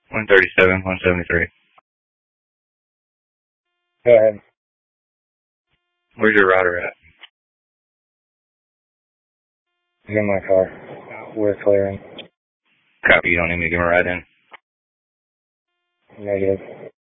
137, 173. Go ahead. Where's your router at? I'm in my car. We're clearing. Copy, you don't need me to give him a ride in? Negative.